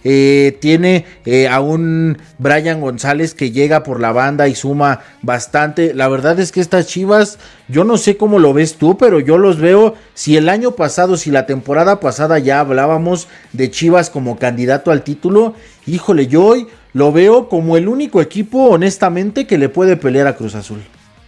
tiene a un Brian González que llega por la banda y suma bastante. La verdad es que estas Chivas, yo no sé cómo lo ves tú, pero yo los veo, si el año pasado, si la temporada pasada ya hablábamos de Chivas como candidato al título, híjole, yo hoy lo veo como el único equipo, honestamente, que le puede pelear a Cruz Azul.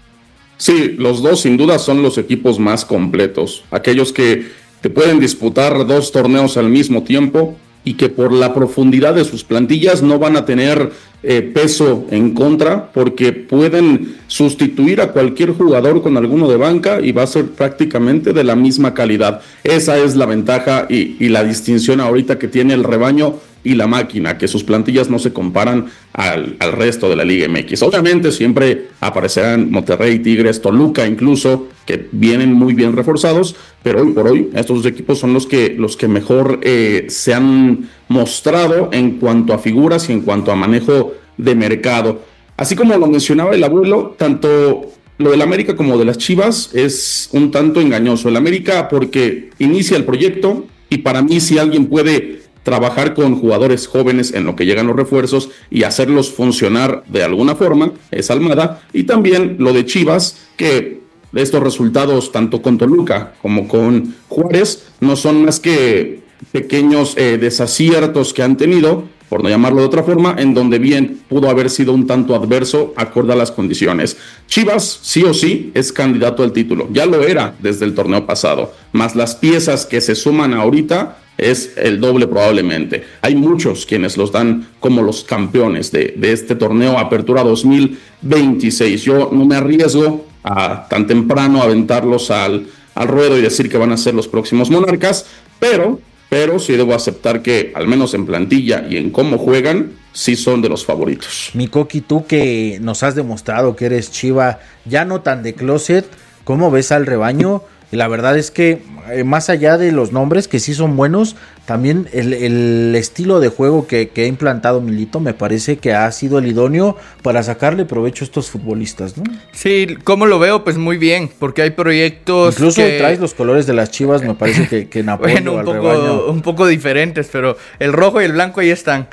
Sí, los dos sin duda son los equipos más completos, aquellos que te pueden disputar 2 torneos al mismo tiempo y que por la profundidad de sus plantillas no van a tener peso en contra, porque pueden sustituir a cualquier jugador con alguno de banca y va a ser prácticamente de la misma calidad. Esa es la ventaja y la distinción ahorita que tiene el rebaño y la máquina, que sus plantillas no se comparan al resto de la Liga MX. Obviamente siempre aparecerán Monterrey, Tigres, Toluca incluso, que vienen muy bien reforzados, pero hoy por hoy estos dos equipos son los que mejor se han mostrado en cuanto a figuras y en cuanto a manejo de mercado. Así como lo mencionaba el abuelo, tanto lo del América como de las Chivas es un tanto engañoso. El América porque inicia el proyecto y para mí si alguien puede trabajar con jugadores jóvenes en lo que llegan los refuerzos y hacerlos funcionar de alguna forma es Almada, y también lo de Chivas, que estos resultados tanto con Toluca como con Juárez no son más que pequeños desaciertos que han tenido, por no llamarlo de otra forma, en donde bien pudo haber sido un tanto adverso acorde a las condiciones. Chivas sí o sí es candidato al título, ya lo era desde el torneo pasado, más las piezas que se suman ahorita es el doble probablemente. Hay muchos quienes los dan como los campeones de este torneo Apertura 2026. Yo no me arriesgo a tan temprano aventarlos al ruedo y decir que van a ser los próximos monarcas, pero sí debo aceptar que al menos en plantilla y en cómo juegan, sí son de los favoritos. Mi Coqui, tú que nos has demostrado que eres Chiva, ya no tan de closet, ¿cómo ves al rebaño? Y la verdad es que más allá de los nombres que sí son buenos, también el estilo de juego que ha implantado Milito me parece que ha sido el idóneo para sacarle provecho a estos futbolistas, ¿no? Sí, ¿cómo lo veo? Pues muy bien, porque hay proyectos incluso que traes los colores de las Chivas, me parece que en apoyo bueno, al rebaño. un poco diferentes, pero el rojo y el blanco ahí están.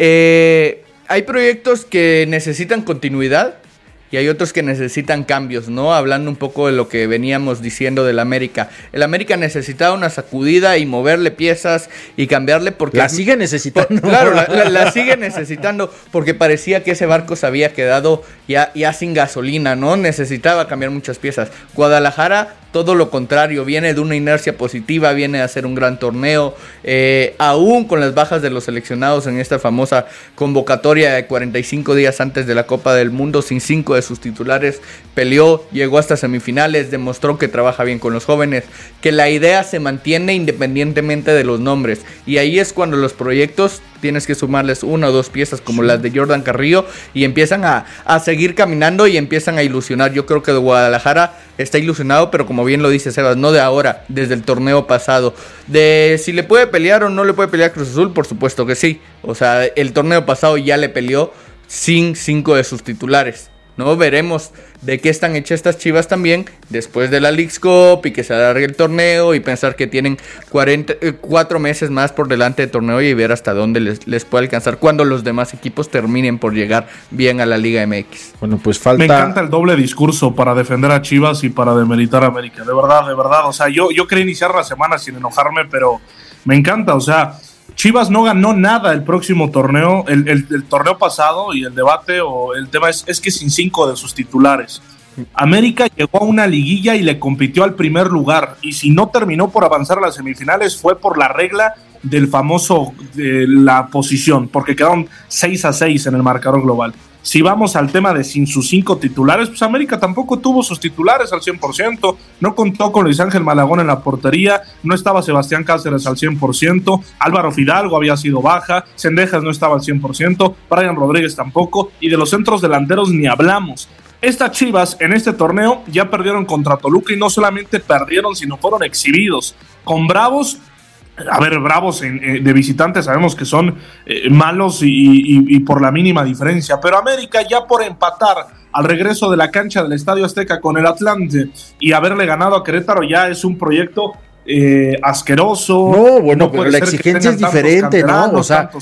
Hay proyectos que necesitan continuidad y hay otros que necesitan cambios, ¿no? Hablando un poco de lo que veníamos diciendo del América. El América necesitaba una sacudida y moverle piezas y cambiarle porque... La sigue necesitando. Claro, la sigue necesitando porque parecía que ese barco se había quedado ya sin gasolina, ¿no? Necesitaba cambiar muchas piezas. Guadalajara, todo lo contrario, viene de una inercia positiva, viene a hacer un gran torneo, aún con las bajas de los seleccionados en esta famosa convocatoria de 45 días antes de la Copa del Mundo, sin 5 de sus titulares, peleó, llegó hasta semifinales, demostró que trabaja bien con los jóvenes, que la idea se mantiene independientemente de los nombres, y ahí es cuando los proyectos tienes que sumarles 1 o 2 piezas como las de Jordan Carrillo y empiezan a seguir caminando y empiezan a ilusionar. Yo creo que de Guadalajara está ilusionado, pero como bien lo dice Sebas, no de ahora, desde el torneo pasado. De si le puede pelear o no le puede pelear Cruz Azul, por supuesto que sí. O sea, el torneo pasado ya le peleó sin 5 de sus titulares, ¿no? Veremos de qué están hechas estas Chivas también después de la Leagues Cup y que se alargue el torneo y pensar que tienen 4 meses más por delante de torneo y ver hasta dónde les puede alcanzar cuando los demás equipos terminen por llegar bien a la Liga MX. Bueno, pues falta... Me encanta el doble discurso para defender a Chivas y para demeritar a América, de verdad, o sea, yo quería iniciar la semana sin enojarme, pero me encanta, o sea, Chivas no ganó nada el próximo torneo, el torneo pasado, y el debate o el tema es que sin 5 de sus titulares. América llegó a una liguilla y le compitió al primer lugar, y si no terminó por avanzar a las semifinales fue por la regla del famoso la posición, porque quedaron 6-6 en el marcador global. Si vamos al tema de sin sus 5 titulares, pues América tampoco tuvo sus titulares al 100%, no contó con Luis Ángel Malagón en la portería, no estaba Sebastián Cáceres al 100%, Álvaro Fidalgo había sido baja, Cendejas no estaba al 100%, Brian Rodríguez tampoco, y de los centros delanteros ni hablamos. Estas Chivas en este torneo ya perdieron contra Toluca, y no solamente perdieron, sino fueron exhibidos. Con Bravos, a ver, Bravos de visitantes sabemos que son malos y por la mínima diferencia, pero América ya por empatar al regreso de la cancha del Estadio Azteca con el Atlante y haberle ganado a Querétaro ya es un proyecto asqueroso. No, bueno, pero la exigencia es diferente, ¿no? O sea,